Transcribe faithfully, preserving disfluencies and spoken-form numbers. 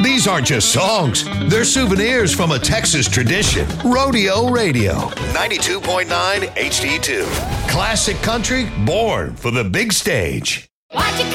These aren't just songs. They're souvenirs from a Texas tradition. Rodeo Radio, ninety-two point nine H D two. Classic country born for the big stage. Watch it